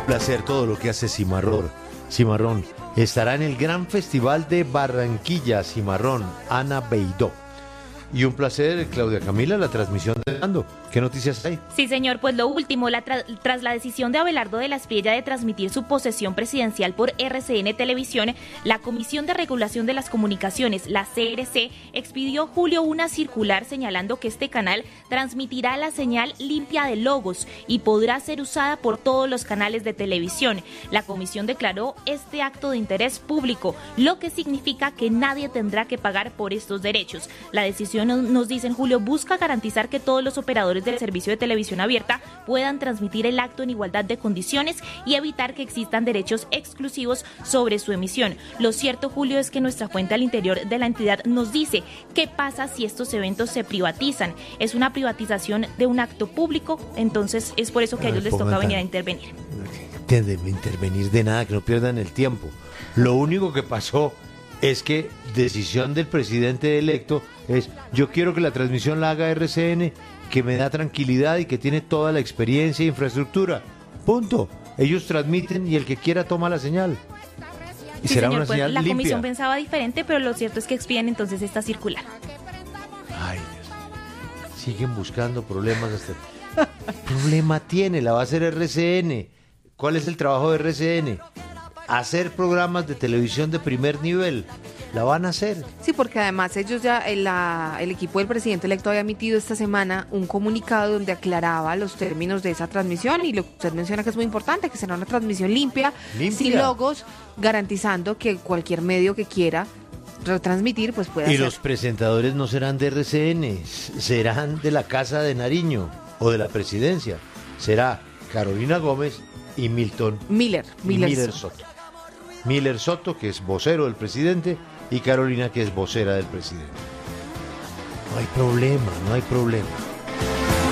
placer todo lo que hace Cimarrón. Cimarrón estará en el Gran Festival de Barranquilla, Cimarrón, Ana Beidó. Y un placer, Claudia Camila, la transmisión de Ando. ¿Qué noticias hay? Sí, señor, pues lo último, tras la decisión de Abelardo de la Espriella de transmitir su posesión presidencial por RCN Televisión, la Comisión de Regulación de las Comunicaciones, la CRC, expidió julio una circular señalando que este canal transmitirá la señal limpia de logos y podrá ser usada por todos los canales de televisión. La comisión declaró este acto de interés público, lo que significa que nadie tendrá que pagar por estos derechos. La decisión, nos dicen Julio, busca garantizar que todos los operadores del servicio de televisión abierta puedan transmitir el acto en igualdad de condiciones y evitar que existan derechos exclusivos sobre su emisión. Lo cierto, Julio, es que nuestra fuente al interior de la entidad nos dice qué pasa si estos eventos se privatizan. Es una privatización de un acto público, entonces es por eso que a ellos les toca venir a intervenir. De intervenir de nada, que no pierdan el tiempo. Lo único que pasó es que decisión del presidente electo es: yo quiero que la transmisión la haga RCN, que me da tranquilidad y que tiene toda la experiencia e infraestructura. Punto. Ellos transmiten y el que quiera toma la señal. Y sí, será señor, una pues, señal la limpia. comisión pensaba diferente, pero lo cierto es que expiden entonces esta circular. Ay, Dios mío. Siguen buscando problemas hasta... ¿Qué problema tiene? La va a hacer RCN. ¿Cuál es el trabajo de RCN? Hacer programas de televisión de primer nivel. La van a hacer. Sí, porque además ellos ya, el equipo del presidente electo había emitido esta semana un comunicado donde aclaraba los términos de esa transmisión, y lo que usted menciona que es muy importante, que será una transmisión limpia, sin logos, garantizando que cualquier medio que quiera retransmitir pues pueda Y hacer. los presentadores no serán de RCN, serán de la Casa de Nariño o de la Presidencia. Será Carolina Gómez y Miller Soto. Miller Soto, que es vocero del presidente, y Carolina, que es vocera del presidente. No hay problema, no hay problema.